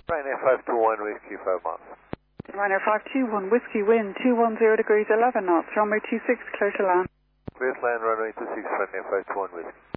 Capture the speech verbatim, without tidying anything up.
Ryanair five two one, Whiskey five miles. Ryanair five two one, Whiskey wind, two one zero degrees eleven knots, runway two six, clear to land. Clear to land, runway two six, Ryanair five two one, Whiskey.